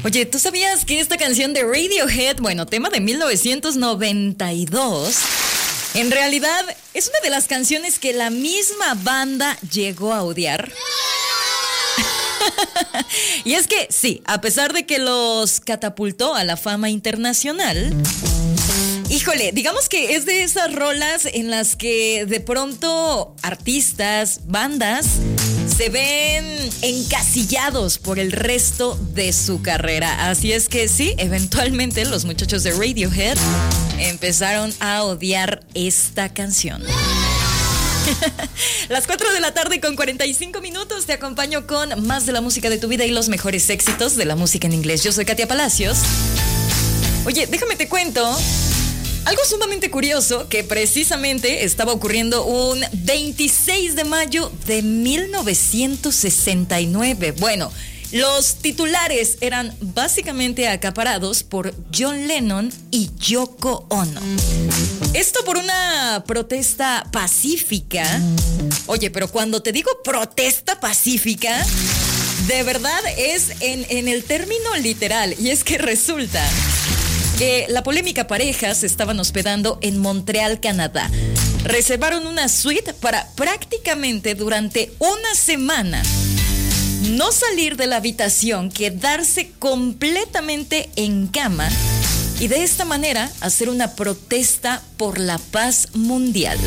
Oye, ¿tú sabías que esta canción de Radiohead, bueno, tema de 1992, en realidad es una de las canciones que la misma banda llegó a odiar? Y es que sí, a pesar de que los catapultó a la fama internacional, híjole, digamos que es de esas rolas en las que de pronto artistas, bandas, se ven encasillados por el resto de su carrera. Así es que sí, eventualmente los muchachos de Radiohead empezaron a odiar esta canción. Las 4 de la tarde con 45 minutos te acompaño con más de la música de tu vida y los mejores éxitos de la música en inglés. Yo soy Katia Palacios. Oye, déjame te cuento algo sumamente curioso que precisamente estaba ocurriendo un 26 de mayo de 1969. Bueno, los titulares eran básicamente acaparados por John Lennon y Yoko Ono. Esto por una protesta pacífica. Oye, pero cuando te digo protesta pacífica, de verdad es en el término literal. Y es que resulta que la polémica pareja se estaban hospedando en Montreal, Canadá. Reservaron una suite para prácticamente durante una semana no salir de la habitación, quedarse completamente en cama y de esta manera hacer una protesta por la paz mundial.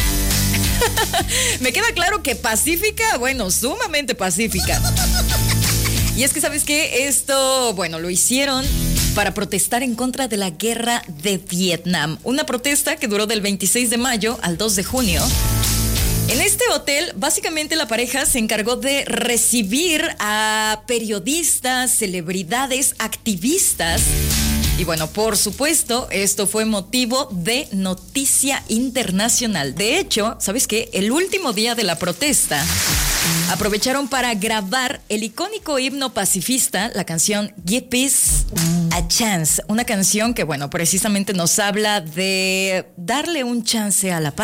Me queda claro que pacífica, bueno, sumamente pacífica. Y es que, ¿sabes qué? Esto, bueno, lo hicieron para protestar en contra de la guerra de Vietnam. Una protesta que duró del 26 de mayo al 2 de junio. En este hotel, básicamente la pareja se encargó de recibir a periodistas, celebridades, activistas. Y bueno, por supuesto, esto fue motivo de noticia internacional. De hecho, ¿sabes qué? El último día de la protesta, aprovecharon para grabar el icónico himno pacifista, la canción Give Peace a Chance. Una canción que, bueno, precisamente nos habla de darle un chance a la paz.